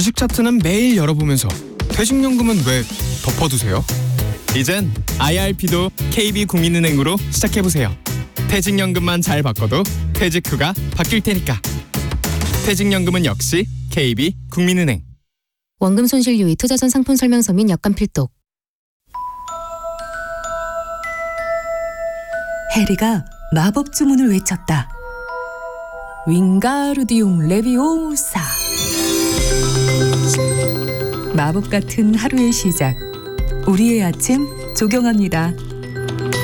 주식 차트는 매일 열어보면서 퇴직연금은 왜 덮어두세요? 이젠 IRP도 KB국민은행으로 시작해보세요. 퇴직연금만 잘 바꿔도 퇴직 후가 바뀔 테니까. 퇴직연금은 역시 KB국민은행. 원금 손실 유의 투자 전 상품 설명서 및 약관 필독. 해리가 마법 주문을 외쳤다. 윙가르디움 레비오사. 마법 같은 하루의 시작. 우리의 아침 조경합니다.